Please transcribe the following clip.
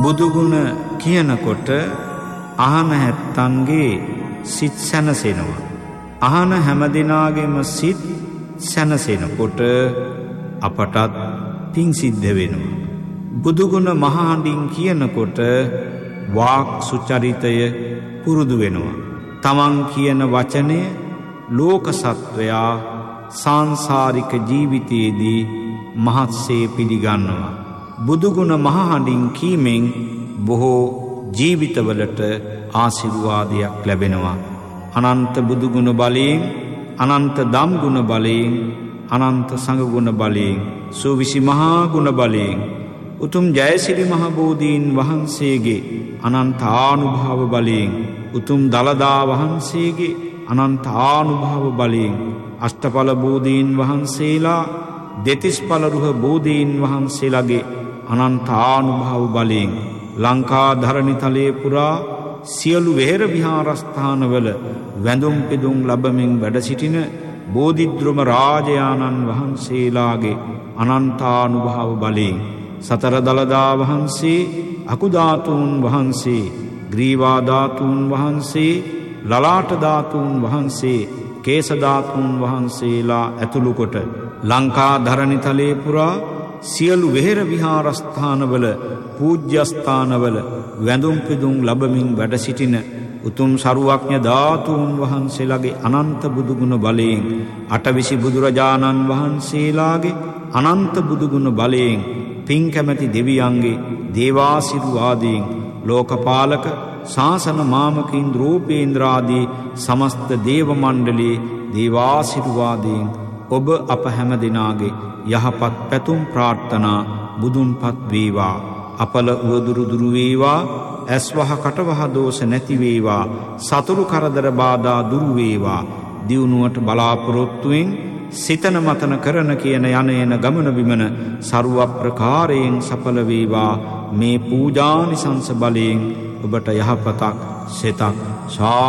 බුදුගුණ කියනකොට අහන හැත්තන්ගේ සිත් සැනසෙනවා. අහන හැමදෙනාගේම සිත් සැනසෙනකොට අපටත් පිං සිද්ධ වෙනවා. බුදුගුණ මහහඬින් කියනකොට වාක් සුචරිතය පුරුදු වෙනවා. තමන් කියන වචනය ලෝක සත්වයා සංසාරික ජීවිතයේදී මහත්සේ පිළිගන්නවා. බුදුගුණ මහහඬින් කීමෙන් බොහෝ ජීවිතවලට ආශිර්වාදයක් ලැබෙනවා. අනන්ත බුදුගුණ බලයෙන්, අනන්ත ධම්ගුණ බලයෙන්, අනන්ත සංඝගුණ බලයෙන්, සූවිසි මහා ගුණ බලයෙන්, උතුම් ජයසිරි මහ බෝධීන් වහන්සේගේ අනන්ත ආනුභාව බලයෙන්, උතුම් දළදා වහන්සේගේ අනන්ත ආනුභාව බලයෙන්, අෂ්ටඵල බෝධීන් වහන්සේලා, දෙතිස්ඵල රුහ බෝධීන් වහන්සේලාගේ අනන්ත ආනුභාව බලයෙන් ලංකා ධරණිතලයේ පුරා සියලු වෙහෙර විහාරස්ථානවල වැඳුම් පිදුම් ලැබමින් වැඩ සිටින බෝධිද්‍රම රාජයාණන් වහන්සේලාගේ අනන්තානුභාව බලයෙන්, සතර දළදා වහන්සේ, අකුධාතුන් වහන්සේ, ග්‍රීවා ධාතුන් වහන්සේ, ලලාට ධාතුන් වහන්සේ, කේස ධාතුන් වහන්සේලා ඇතුළු කොට ලංකා ධරණිතලයේ පුරා සියලු වෙහෙර විහාරස්ථානවල, පූජ්‍යස්ථානවල වැඳුම් පිදුම් ලැබමින් වැඩ සිටින උතුම් සරුවඥ ධාතුන් වහන්සේලාගේ අනන්ත බුදුගුණ බලයෙන්, අටවිසි බුදුරජාණන් වහන්සේලාගේ අනන්ත බුදුගුණ බලයෙන්, පින් කැමැති දෙවියන්ගේ දේවාශිර්වාදයෙන්, ලෝකපාලක ශාසන මාමකින් රූපේන්ද්‍රාදී සමස්ත දේව මණ්ඩලයේ දේවාශිර්වාදයෙන් ඔබ අප හැම දෙනාගේ යහපත් පැතුම් ප්‍රාර්ථනා බුදුන්පත් වේවා. අපල උවදුරු දුරු වේවා. ඇස්වහ කටවහ දෝෂ නැති වේවා. සතුරු කරදර බාධා දුරු වේවා. දියුණුවට බලාපොරොත්තුෙන් සිතන මතන කරන කියන යන එන ගමන බිමන ਸਰව ප්‍රකාරයෙන් සඵල වේවා. මේ පූජානිසංස බලයෙන් ඔබට යහපතක් සෙතක්